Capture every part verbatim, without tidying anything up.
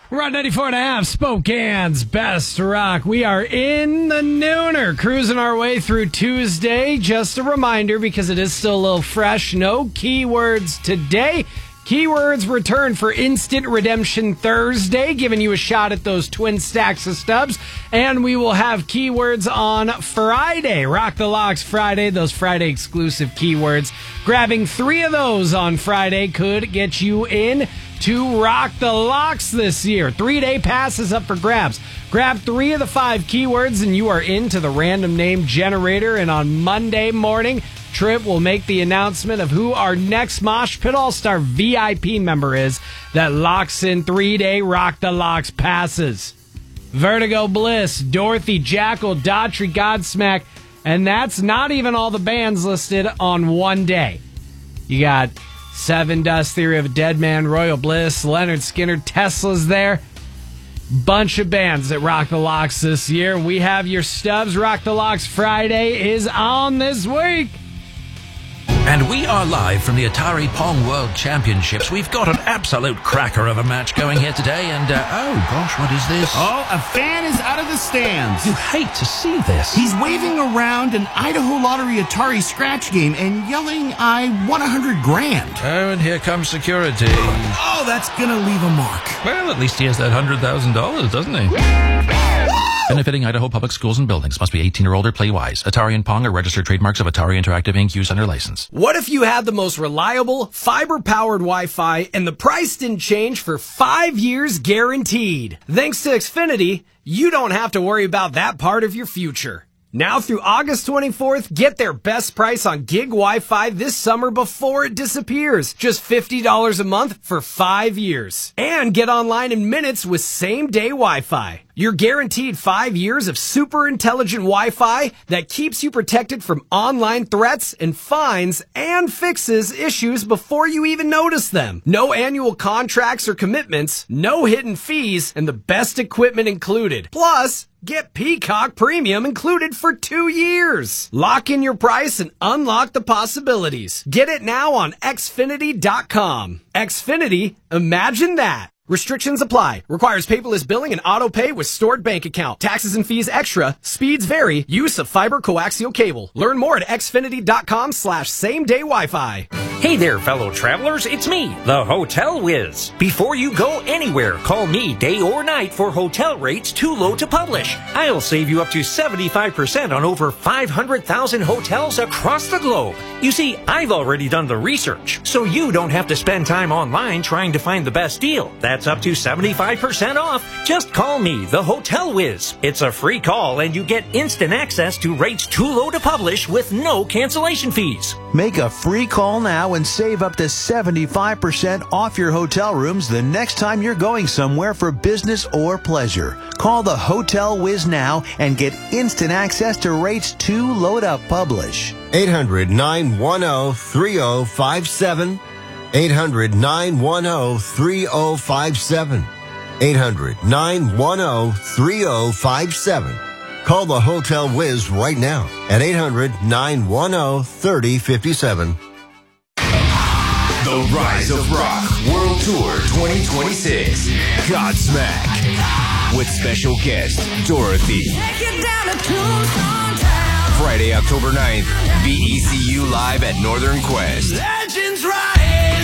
Rock ninety-four and a half, Spokane's best rock. We are in the nooner, cruising our way through Tuesday. Just a reminder, because it is still a little fresh, no keywords today. Keywords return for Instant Redemption Thursday, giving you a shot at those twin stacks of stubs. And we will have keywords on Friday. Rock the Locks Friday, those Friday exclusive keywords. Grabbing three of those on Friday could get you in to Rock the Locks this year. Three-day passes up for grabs. Grab three of the five keywords and you are into the random name generator. And on Monday morning, Trip will make the announcement of who our next Mosh Pit All-Star V I P member is that locks in three-day Rock the Locks passes. Vertigo Bliss, Dorothy, Jackal, Daughtry, Godsmack, and that's not even all the bands listed on one day. You got Seven Dust, Theory of a Dead Man, Royal Bliss, Leonard Skinner, Tesla's there. Bunch of bands that rock the locks this year. We have your stubs. Rock the Locks Friday is on this week. And we are live from the Atari Pong World Championships. We've got an absolute cracker of a match going here today. And, uh, oh gosh, what is this? Oh, a fan is out of the stands. You hate to see this. He's waving around an Idaho Lottery Atari scratch game and yelling, I won a hundred grand. Oh, and here comes security. Oh, that's gonna leave a mark. Well, at least he has that one hundred thousand dollars, doesn't he? Benefiting Idaho Public Schools and Buildings. Must be eighteen or older. Play wise. Atari and Pong are registered trademarks of Atari Interactive Incorporated. Use under license. What if you had the most reliable, fiber-powered Wi-Fi and the price didn't change for five years guaranteed? Thanks to Xfinity, you don't have to worry about that part of your future. Now through August twenty-fourth, get their best price on gig Wi-Fi this summer before it disappears. Just fifty dollars a month for five years. And get online in minutes with same-day Wi-Fi. You're guaranteed five years of super intelligent Wi-Fi that keeps you protected from online threats and fines and fixes issues before you even notice them. No annual contracts or commitments, no hidden fees, and the best equipment included. Plus, get Peacock Premium included for two years. Lock in your price and unlock the possibilities. Get it now on Xfinity dot com. Xfinity, imagine that. Restrictions apply. Requires paperless billing and auto pay with stored bank account. Taxes and fees extra. Speeds vary. Use of fiber coaxial cable. Learn more at Xfinity dot com slash same day Wi-Fi. Hey there, fellow travelers. It's me, the Hotel Whiz. Before you go anywhere, call me day or night for hotel rates too low to publish. I'll save you up to seventy-five percent on over five hundred thousand hotels across the globe. You see, I've already done the research, so you don't have to spend time online trying to find the best deal. That's up to seventy-five percent off. Just call me, the Hotel Whiz. It's a free call and you get instant access to rates too low to publish with no cancellation fees. Make a free call now and save up to seventy-five percent off your hotel rooms the next time you're going somewhere for business or pleasure. Call the Hotel Whiz now and get instant access to rates too low to publish. eight hundred, nine one zero, three zero five seven. eight hundred, nine one zero, three zero five seven. eight hundred, nine one zero, three zero five seven. Call the Hotel Whiz right now at eight hundred, nine one zero, three zero five seven. The Rise of Rock World Tour twenty twenty-six. Godsmack. With special guest, Dorothy. Friday, October ninth. V E C U live at Northern Quest. Legends rise.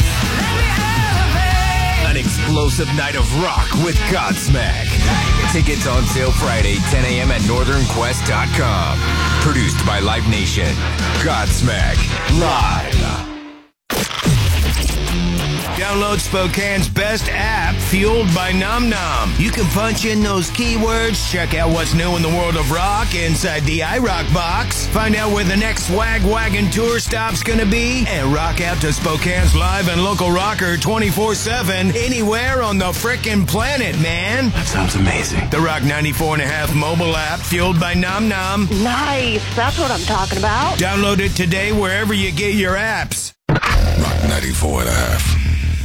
An explosive night of rock with Godsmack. Tickets on sale Friday, ten a.m. at northern quest dot com. Produced by Live Nation. Godsmack. Live. Download Spokane's best app, Fueled by Nom Nom. You can punch in those keywords, check out what's new in the world of rock inside the iRock box, find out where the next Swag Wagon tour stop's gonna be, and rock out to Spokane's live and local rocker twenty-four seven anywhere on the frickin' planet, man. That sounds amazing. The Rock ninety-four and a half mobile app, Fueled by Nom Nom. Nice. That's what I'm talking about. Download it today wherever you get your apps. Rock ninety-four and a half.